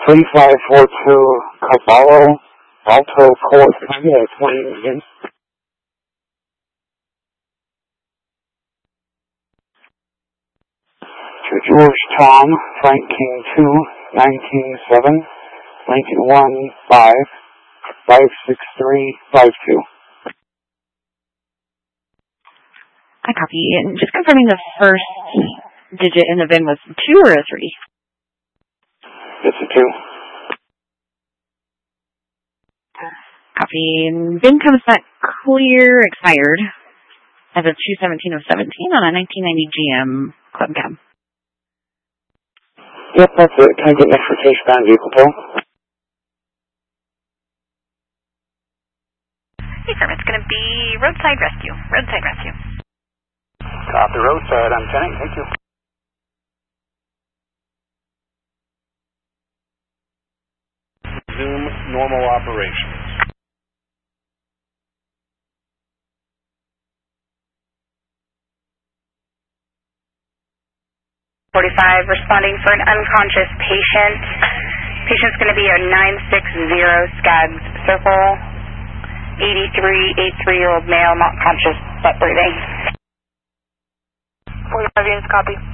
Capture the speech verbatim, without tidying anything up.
three five four two Caballo, Alto Colascadia, twenty again. To George Tom, Frank King two, nineteen seven, Lincoln one five, five six three five two. I copy. And just confirming the first digit in the V I N was a two or a three? It's a two. Copy. And V I N comes back clear, expired, as of two seventeen of seventeen on a nineteen ninety G M Club Cab. Yep, that's it. Can I get next for case bound vehicle tow? Hey, sir, it's going to be roadside rescue. Roadside rescue. Copy roadside, I'm ten. Thank you. Resume normal operations. forty-five, responding for an unconscious patient. Patient's going to be a nine six zero Skaggs Circle, eighty-three, eighty-three-year-old male, not conscious, but breathing. forty-five units, copy.